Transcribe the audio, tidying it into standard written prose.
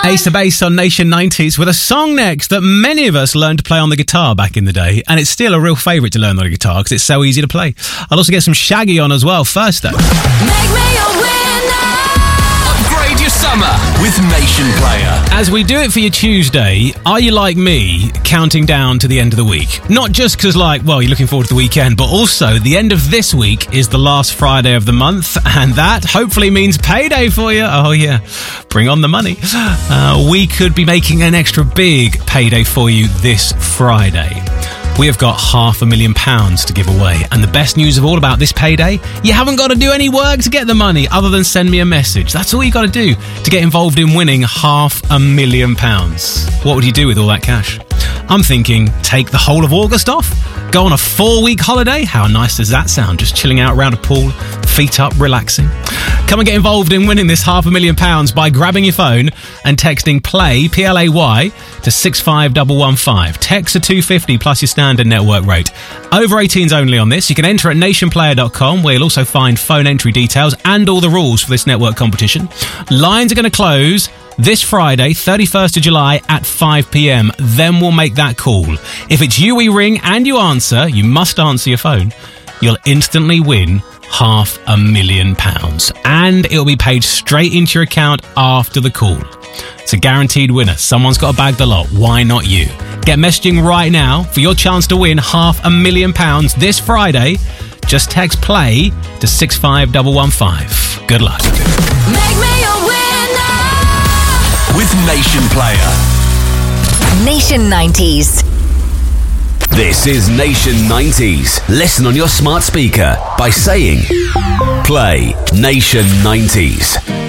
Ace to Bass on Nation 90s with a song next that many of us learned to play on the guitar back in the day, and it's still a real favourite to learn on the guitar because it's so easy to play. I'll also get some Shaggy on as well first though. Make me a winner. Upgrade your summer with Nation Player. As we do it for your Tuesday, are you like me, counting down to the end of the week? Not just because, you're looking forward to the weekend, but also the end of this week is the last Friday of the month, and that hopefully means payday for you. Oh yeah, bring on the money. We could be making an extra big payday for you this Friday. We have got £500,000 to give away. And the best news of all about this payday, you haven't got to do any work to get the money other than send me a message. That's all you got to do to get involved in winning £500,000. What would you do with all that cash? I'm thinking, take the whole of August off? Go on a 4-week holiday? How nice does that sound? Just chilling out around a pool, feet up, relaxing. Come and get involved in winning this £500,000 by grabbing your phone and texting PLAY, P-L-A-Y, to 65115. Text to 250 plus your standard network rate. Over 18s only on this. You can enter at nationplayer.com, where you'll also find phone entry details and all the rules for this network competition. Lines are going to close this Friday, 31st of July at 5 p.m. Then we'll make that call. If it's you we ring and you answer, you must answer your phone, you'll instantly win £500,000. And it'll be paid straight into your account after the call. It's a guaranteed winner. Someone's got to bag the lot. Why not you? Get messaging right now for your chance to win £500,000 this Friday. Just text PLAY to 65115. Good luck. Make me a winner. With Nation Player. Nation 90s. This is Nation 90s. Listen on your smart speaker by saying, Play Nation 90s.